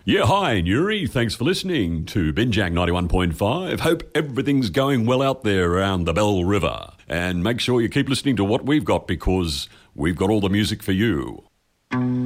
Yeah, hi, Nuri. Thanks for listening to Binjang 91.5. Hope everything's going well out there around the Bell River. And make sure you keep listening to what we've got because we've got all the music for you.